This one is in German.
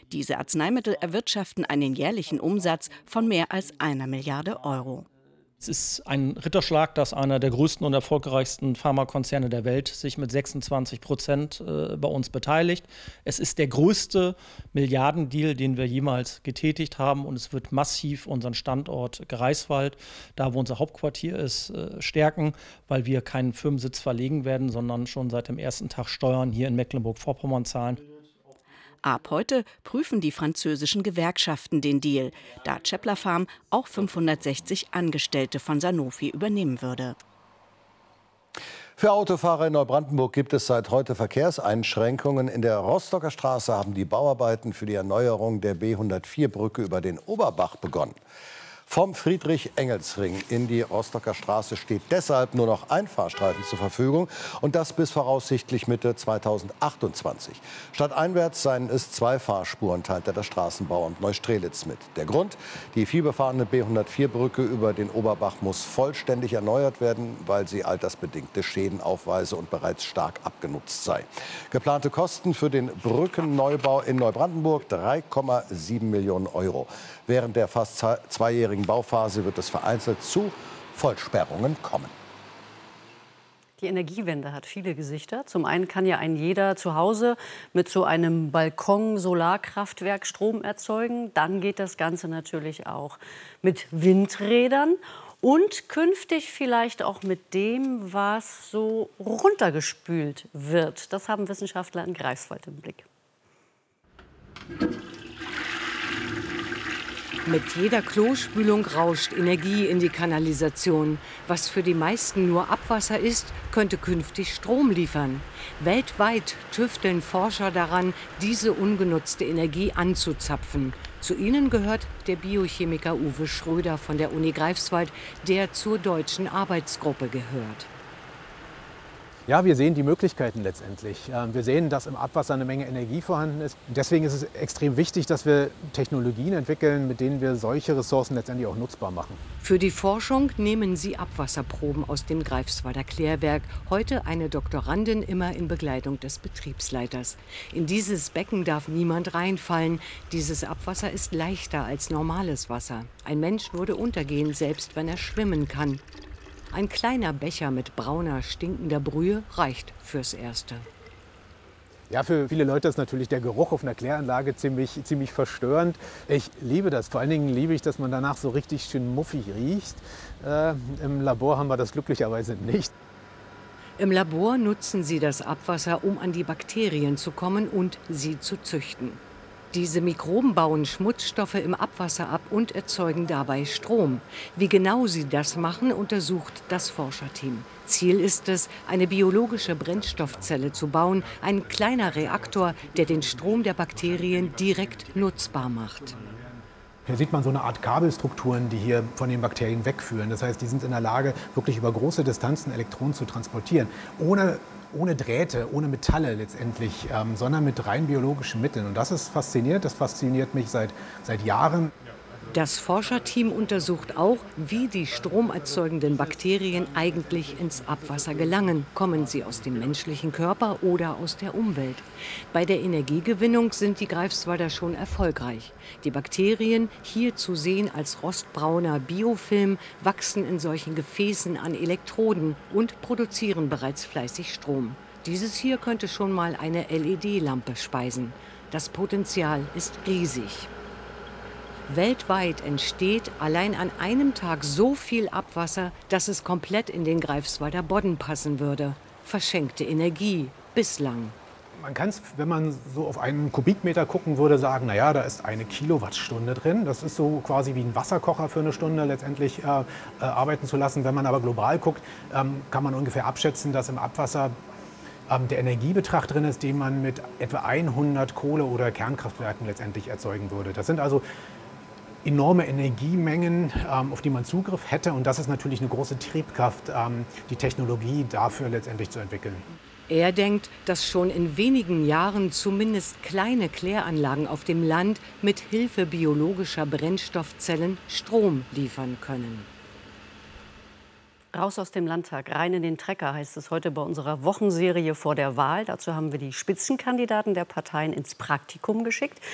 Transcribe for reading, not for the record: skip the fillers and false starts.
Diese Arzneimittel erwirtschaften einen jährlichen Umsatz von mehr als 1 Milliarde Euro. Es ist ein Ritterschlag, dass einer der größten und erfolgreichsten Pharmakonzerne der Welt sich mit 26% bei uns beteiligt. Es ist der größte Milliardendeal, den wir jemals getätigt haben. Und es wird massiv unseren Standort Greifswald, da wo unser Hauptquartier ist, stärken, weil wir keinen Firmensitz verlegen werden, sondern schon seit dem ersten Tag Steuern hier in Mecklenburg-Vorpommern zahlen. Ab heute prüfen die französischen Gewerkschaften den Deal, da Cепла Pharm auch 560 Angestellte von Sanofi übernehmen würde. Für Autofahrer in Neubrandenburg gibt es seit heute Verkehrseinschränkungen. In der Rostocker Straße haben die Bauarbeiten für die Erneuerung der B104-Brücke über den Oberbach begonnen. Vom Friedrich-Engels-Ring in die Rostocker Straße steht deshalb nur noch ein Fahrstreifen zur Verfügung und das bis voraussichtlich Mitte 2028. Stadteinwärts seien es 2 Fahrspuren, teilte der Straßenbauamt Neustrelitz mit. Der Grund: Die vielbefahrene B104-Brücke über den Oberbach muss vollständig erneuert werden, weil sie altersbedingte Schäden aufweise und bereits stark abgenutzt sei. Geplante Kosten für den Brückenneubau in Neubrandenburg 3,7 Millionen Euro. Während der fast zweijährigen Bauphase wird es vereinzelt zu Vollsperrungen kommen. Die Energiewende hat viele Gesichter. Zum einen kann ja ein jeder zu Hause mit so einem Balkon-Solarkraftwerk Strom erzeugen. Dann geht das Ganze natürlich auch mit Windrädern und künftig vielleicht auch mit dem, was so runtergespült wird. Das haben Wissenschaftler in Greifswald im Blick. Mit jeder Klospülung rauscht Energie in die Kanalisation. Was für die meisten nur Abwasser ist, könnte künftig Strom liefern. Weltweit tüfteln Forscher daran, diese ungenutzte Energie anzuzapfen. Zu ihnen gehört der Biochemiker Uwe Schröder von der Uni Greifswald, der zur deutschen Arbeitsgruppe gehört. Ja, wir sehen die Möglichkeiten letztendlich. Wir sehen, dass im Abwasser eine Menge Energie vorhanden ist. Deswegen ist es extrem wichtig, dass wir Technologien entwickeln, mit denen wir solche Ressourcen letztendlich auch nutzbar machen. Für die Forschung nehmen sie Abwasserproben aus dem Greifswalder Klärwerk. Heute eine Doktorandin, immer in Begleitung des Betriebsleiters. In dieses Becken darf niemand reinfallen. Dieses Abwasser ist leichter als normales Wasser. Ein Mensch würde untergehen, selbst wenn er schwimmen kann. Ein kleiner Becher mit brauner, stinkender Brühe reicht fürs Erste. Ja, für viele Leute ist natürlich der Geruch auf einer Kläranlage ziemlich verstörend. Ich liebe das. Vor allen Dingen liebe ich, dass man danach so richtig schön muffig riecht. Im Labor haben wir das glücklicherweise nicht. Im Labor nutzen sie das Abwasser, um an die Bakterien zu kommen und sie zu züchten. Diese Mikroben bauen Schmutzstoffe im Abwasser ab und erzeugen dabei Strom. Wie genau sie das machen, untersucht das Forscherteam. Ziel ist es, eine biologische Brennstoffzelle zu bauen, ein kleiner Reaktor, der den Strom der Bakterien direkt nutzbar macht. Hier sieht man so eine Art Kabelstrukturen, die hier von den Bakterien wegführen. Das heißt, die sind in der Lage, wirklich über große Distanzen Elektronen zu transportieren. Ohne Drähte, ohne Metalle letztendlich, sondern mit rein biologischen Mitteln. Und das ist faszinierend, das fasziniert mich seit Jahren. Das Forscherteam untersucht auch, wie die stromerzeugenden Bakterien eigentlich ins Abwasser gelangen. Kommen sie aus dem menschlichen Körper oder aus der Umwelt? Bei der Energiegewinnung sind die Greifswalder schon erfolgreich. Die Bakterien, hier zu sehen als rostbrauner Biofilm, wachsen in solchen Gefäßen an Elektroden und produzieren bereits fleißig Strom. Dieses hier könnte schon mal eine LED-Lampe speisen. Das Potenzial ist riesig. Weltweit entsteht allein an einem Tag so viel Abwasser, dass es komplett in den Greifswalder Bodden passen würde. Verschenkte Energie bislang. Man kann es, wenn man so auf einen Kubikmeter gucken würde, sagen, naja, da ist 1 Kilowattstunde drin. Das ist so quasi wie ein Wasserkocher für eine Stunde letztendlich arbeiten zu lassen. Wenn man aber global guckt, kann man ungefähr abschätzen, dass im Abwasser der Energiebetrag drin ist, den man mit etwa 100 Kohle- oder Kernkraftwerken letztendlich erzeugen würde. Das sind also enorme Energiemengen, auf die man Zugriff hätte. Und das ist natürlich eine große Triebkraft, die Technologie dafür letztendlich zu entwickeln. Er denkt, dass schon in wenigen Jahren zumindest kleine Kläranlagen auf dem Land mit Hilfe biologischer Brennstoffzellen Strom liefern können. Raus aus dem Landtag, rein in den Trecker, heißt es heute bei unserer Wochenserie vor der Wahl. Dazu haben wir die Spitzenkandidaten der Parteien ins Praktikum geschickt.